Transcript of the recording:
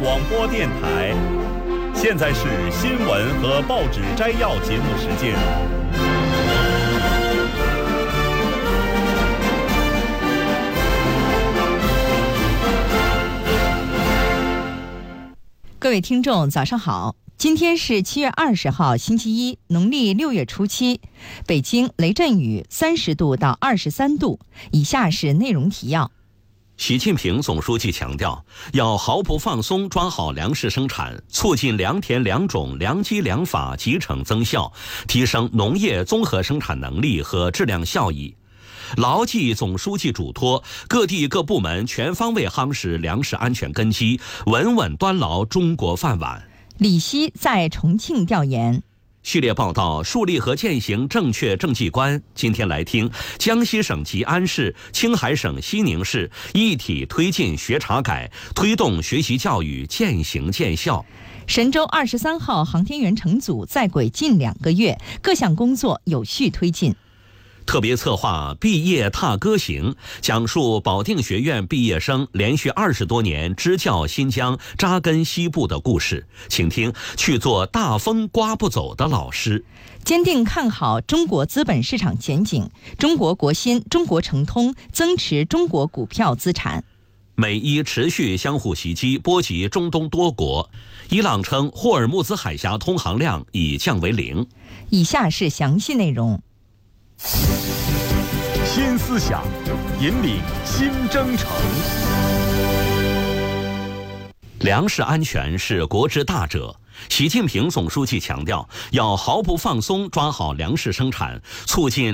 广播电台。现在是新闻和报纸摘要节目时间。 各位听众，早上好。今天是7月20号，星期一，农历6月初7。北京雷阵雨30度到23度。以下是内容提要。 习近平总书记强调，要毫不放松抓好粮食生产，促进良田良种、良机良法集成增效，提升农业综合生产能力和质量效益。牢记总书记嘱托，各地各部门全方位夯实粮食安全根基，稳稳端牢中国饭碗。 李希在重庆调研。 系列报道树立和践行正确政绩观。今天来听江西省吉安市、青海省西宁市一体推进学查改，推动学习教育渐行渐效。 神舟23号航天员乘组在轨近2个月，各项工作有序推进。 特别策划毕业踏歌行，讲述保定学院毕业生连续20多年支教新疆、扎根西部的故事。请听去做大风刮不走的老师。 坚定看好中国资本市场前景，中国国新、中国诚通增持中国股票资产。 美伊持续相互袭击，波及中东多国。伊朗称霍尔木兹海峡通航量已降为0。 以下是详细内容。 新思想，引领新征程。 粮食安全是国之大者。习近平总书记强调，要毫不放松抓好粮食生产，促进